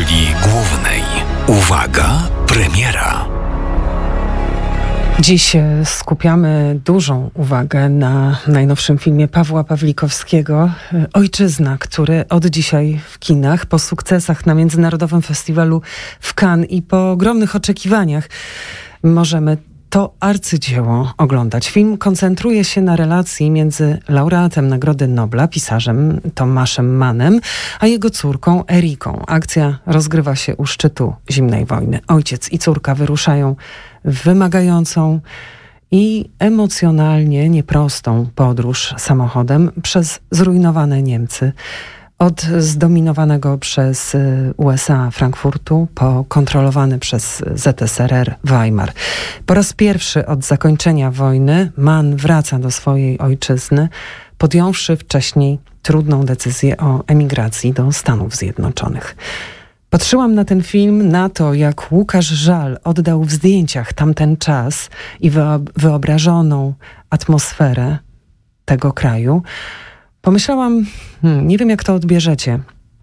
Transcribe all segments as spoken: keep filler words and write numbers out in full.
roli głównej. Uwaga, premiera. Dziś skupiamy dużą uwagę na najnowszym filmie Pawła Pawlikowskiego Ojczyzna, który od dzisiaj w kinach po sukcesach na Międzynarodowym Festiwalu w Cannes i po ogromnych oczekiwaniach możemy to arcydzieło oglądać. Film koncentruje się na relacji między laureatem Nagrody Nobla, pisarzem Tomaszem Mannem, a jego córką Eriką. Akcja rozgrywa się u szczytu zimnej wojny. Ojciec i córka wyruszają w wymagającą i emocjonalnie nieprostą podróż samochodem przez zrujnowane Niemcy. Od zdominowanego przez U S A Frankfurtu po kontrolowany przez Z S R R Weimar. Po raz pierwszy od zakończenia wojny Mann wraca do swojej ojczyzny, podjąwszy wcześniej trudną decyzję o emigracji do Stanów Zjednoczonych. Patrzyłam na ten film, na to, jak Łukasz Żal oddał w zdjęciach tamten czas i wyobrażoną atmosferę tego kraju. Pomyślałam, hmm, nie wiem jak to odbierzecie,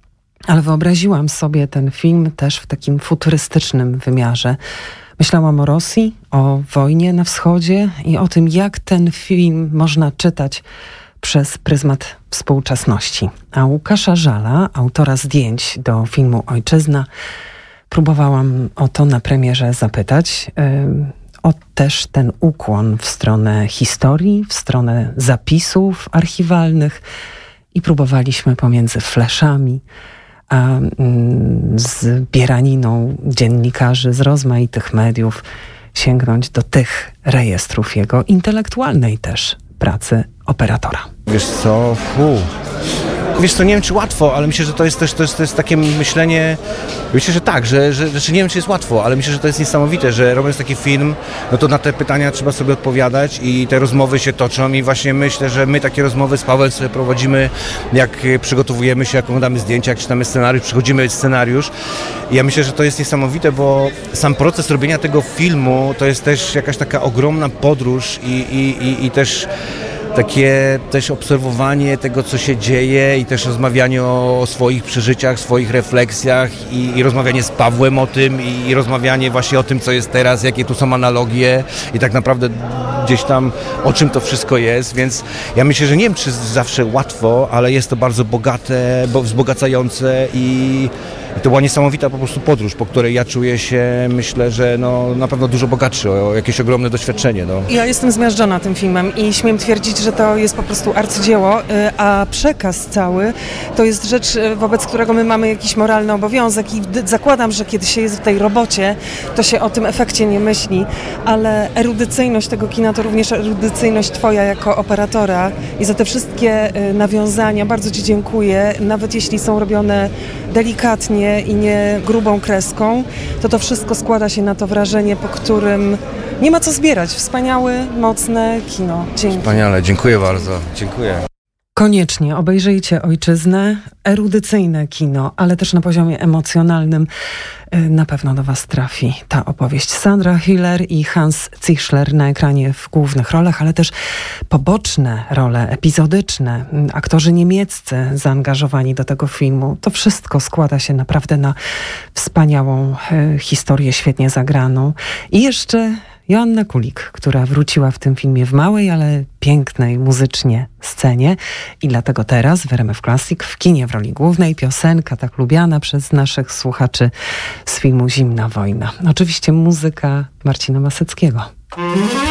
ale wyobraziłam sobie ten film też w takim futurystycznym wymiarze. Myślałam o Rosji, o wojnie na wschodzie i o tym, jak ten film można czytać przez pryzmat współczesności. A Łukasza Żala, autora zdjęć do filmu Ojczyzna, próbowałam o to na premierze zapytać. Yy, o też ten ukłon w stronę historii, w stronę zapisów archiwalnych i próbowaliśmy pomiędzy fleszami a mm, zbieraniną dziennikarzy z rozmaitych mediów sięgnąć do tych rejestrów jego intelektualnej też pracy operatora. Wiesz co, fu. Wiesz co, nie wiem czy łatwo, ale myślę, że to jest też to jest, to jest takie myślenie, myślę, że tak, że, że, że nie wiem czy jest łatwo, ale myślę, że to jest niesamowite, że robiąc taki film, no to na te pytania trzeba sobie odpowiadać i te rozmowy się toczą i właśnie myślę, że my takie rozmowy z Pawłem sobie prowadzimy, jak przygotowujemy się, jak oglądamy zdjęcia, jak czytamy scenariusz, przychodzimy scenariusz i ja myślę, że to jest niesamowite, bo sam proces robienia tego filmu to jest też jakaś taka ogromna podróż i, i, i, i też takie też obserwowanie tego, co się dzieje i też rozmawianie o, o swoich przeżyciach, swoich refleksjach i, i rozmawianie z Pawłem o tym i, i rozmawianie właśnie o tym, co jest teraz, jakie tu są analogie i tak naprawdę gdzieś tam o czym to wszystko jest, więc ja myślę, że nie wiem, czy zawsze łatwo, ale jest to bardzo bogate, bo wzbogacające i I to była niesamowita po prostu podróż, po której ja czuję się, myślę, że no, na pewno dużo bogatszy, o jakieś ogromne doświadczenie. No. Ja jestem zmiażdżona tym filmem i śmiem twierdzić, że to jest po prostu arcydzieło, a przekaz cały to jest rzecz, wobec którego my mamy jakiś moralny obowiązek i zakładam, że kiedy się jest w tej robocie, to się o tym efekcie nie myśli, ale erudycyjność tego kina to również erudycyjność twoja jako operatora i za te wszystkie nawiązania bardzo ci dziękuję, nawet jeśli są robione delikatnie i nie grubą kreską, to to wszystko składa się na to wrażenie, po którym nie ma co zbierać. Wspaniałe, mocne kino. Dzięki. Wspaniale, dziękuję bardzo. Dziękuję. Koniecznie obejrzyjcie Ojczyznę, erudycyjne kino, ale też na poziomie emocjonalnym na pewno do was trafi ta opowieść. Sandra Hüller i Hans Zischler na ekranie w głównych rolach, ale też poboczne role, epizodyczne, aktorzy niemieccy zaangażowani do tego filmu. To wszystko składa się naprawdę na wspaniałą e, historię, świetnie zagraną. I jeszcze Joanna Kulik, która wróciła w tym filmie w małej, ale pięknej muzycznie scenie i dlatego teraz w R M F Classic w kinie w roli głównej piosenka tak lubiana przez naszych słuchaczy z filmu Zimna wojna. Oczywiście muzyka Marcina Maseckiego.